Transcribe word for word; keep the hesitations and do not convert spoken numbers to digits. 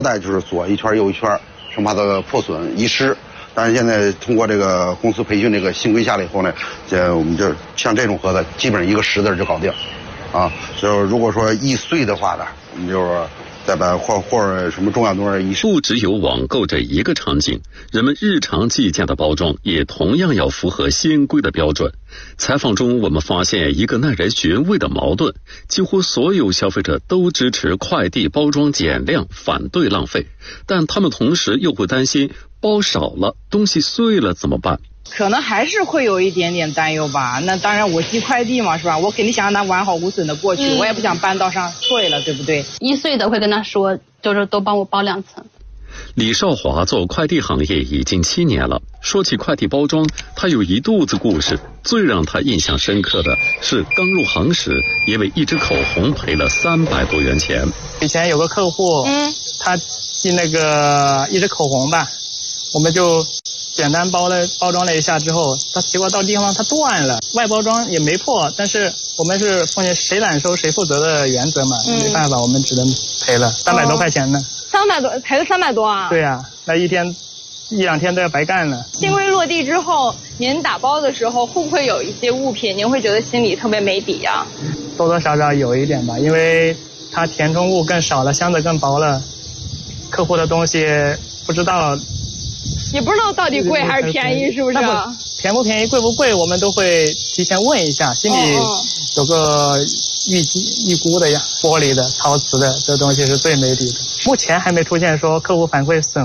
带就是左一圈右一圈，生怕它破损遗失。但是现在通过这个公司培训这个新规下来以后呢，这我们就像这种盒子，基本上一个十字就搞定，啊，就是如果说易碎的话呢，我们就是说再把或或者什么重要东西遗失。 不只有网购这一个场景，人们日常计价的包装也同样要符合新规的标准。采访中我们发现一个耐人寻味的矛盾，几乎所有消费者都支持快递包装减量，反对浪费，但他们同时又会担心包少了东西碎了怎么办。 可能还是会有一点点担忧吧。那当然我寄快递嘛，是吧，我肯定想让它完好无损的过去、嗯、我也不想搬到上碎了，对不对？ 一碎的会跟他说，就是都帮我包两层。 李少华做快递行业已经七年了，说起快递包装，他有一肚子故事。最让他印象深刻的是刚入行时因为一支口红赔了三百多元钱。 以前有个客户，嗯，他寄那个一支口红吧，我们就简单包了包装了一下之后，他结果到地方它断了，外包装也没破，但是我们是奉行谁揽收谁负责的原则嘛，嗯、没办法，我们只能赔了三百多块钱呢。 三百多赔了三百多啊？ 对呀、啊，那一天一两天都要白干了。 新规落地之后，您打包的时候会不会有一些物品，您会觉得心里特别没底啊？ 多多少少有一点吧，因为它填充物更少了，箱子更薄了，客户的东西不知道。 也不知道到底贵还是便宜，是不是？ 便不便宜贵不贵我们都会提前问一下，心里有个预计预估的呀。玻璃的、陶瓷的这东西是最没底的，目前还没出现说客户反馈损